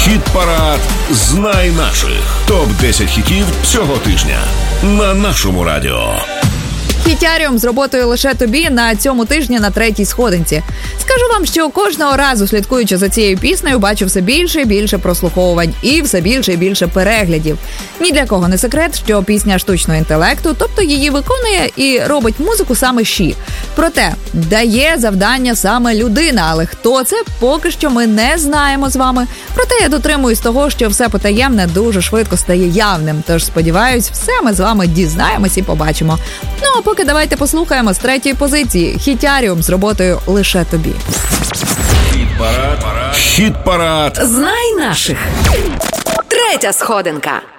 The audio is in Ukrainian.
Хіт-парад «Знай наших». Топ-10 хітів цього тижня на нашому радіо. Хітяріум з роботою «Лише тобі» на цьому тижні на 3-й сходинці. Скажу вам, що кожного разу, слідкуючи за цією піснею, бачу все більше і більше прослуховувань і все більше і більше переглядів. Ні для кого не секрет, що пісня штучного інтелекту, тобто її виконує і робить музику саме Ші. Проте, дає завдання саме людина, але хто це, поки що ми не знаємо з вами. Проте я дотримуюсь того, що все потаємне дуже швидко стає явним. Тож, сподіваюсь, все ми з вами дізнаємось і побачимо. Ну, а поки давайте послухаємо з 3-ї позиції Хітяріум з роботою «Лише тобі». Хіт-парад. Знай наших. 3-я сходинка.